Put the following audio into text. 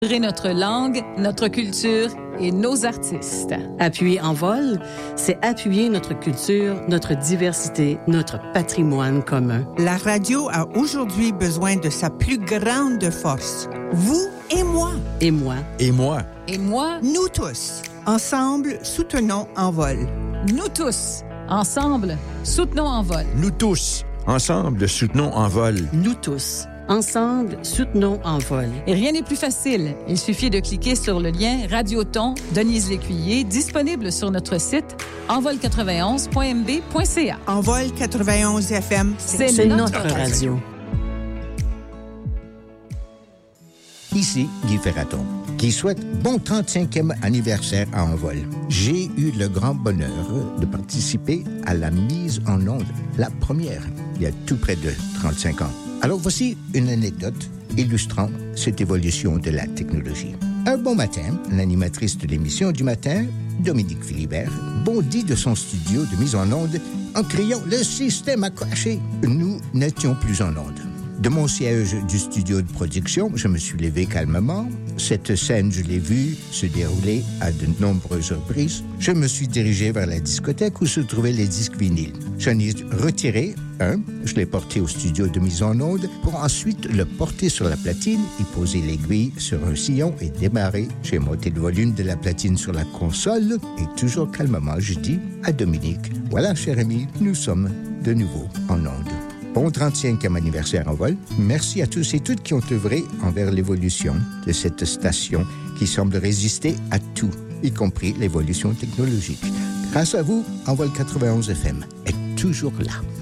Notre langue, notre culture et nos artistes. Appuyer en vol, c'est appuyer notre culture, notre diversité, notre patrimoine commun. La radio a aujourd'hui besoin de sa plus grande force. Vous et moi. Et moi. Et moi. Et moi. Nous tous. Ensemble, soutenons Envol. Nous tous. Ensemble, soutenons Envol. Nous tous. Ensemble, soutenons Envol. Nous tous. Ensemble, soutenons Envol. Et rien n'est plus facile. Il suffit de cliquer sur le lien Radioton Denise Lécuyer, disponible sur notre site envol91.mb.ca. Envol 91 FM, c'est notre radio. Ici Guy Ferraton, qui souhaite bon 35e anniversaire à Envol. J'ai eu le grand bonheur de participer à la mise en onde, la première, il y a tout près de 35 ans. Alors voici une anecdote illustrant cette évolution de la technologie. Un bon matin, l'animatrice de l'émission du matin, Dominique Philibert, bondit de son studio de mise en onde en criant « Le système a crashé ». Nous n'étions plus en onde. De mon siège du studio de production, je me suis levé calmement. Cette scène, je l'ai vue se dérouler à de nombreuses reprises. Je me suis dirigé vers la discothèque où se trouvaient les disques vinyles. J'en ai retiré un, je l'ai porté au studio de mise en onde pour ensuite le porter sur la platine, y poser l'aiguille sur un sillon et démarrer. J'ai monté le volume de la platine sur la console et toujours calmement, je dis à Dominique, « Voilà, cher ami, nous sommes de nouveau en onde. » Bon 35e anniversaire Envol. Merci à tous et toutes qui ont œuvré envers l'évolution de cette station qui semble résister à tout, y compris l'évolution technologique. Grâce à vous, Envol 91 FM est toujours là.